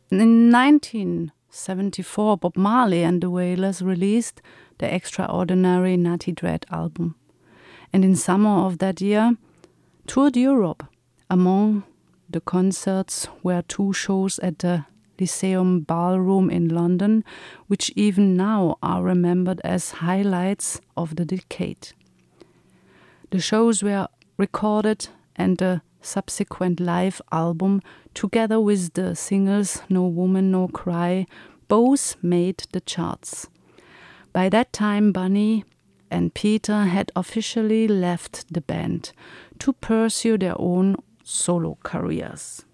In 1974, Bob Marley and the Wailers released the extraordinary Natty Dread album, and in summer of that year toured Europe. Among the concerts were 2 shows at the Lyceum Ballroom in London, which even now are remembered as highlights of the decade. The shows were recorded and the subsequent live album, together with the singles No Woman No Cry, both made the charts. By that time, Bunny and Peter had officially left the band to pursue their own solo careers.